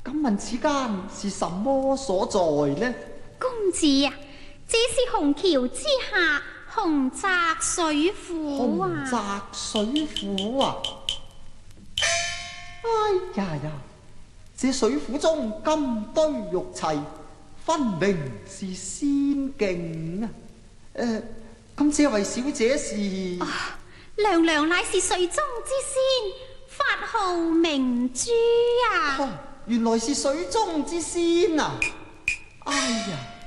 敢問此間是什麼所在呢？ 公子啊，這是虹橋之下洪澤水府啊！ 洪澤水府啊！哎呀呀，這水府中金堆玉砌，分明是仙境啊！咁這位小姐是？ 娘娘乃是水中之仙，法號明珠啊！ 原來是水中之仙啊！哎呀！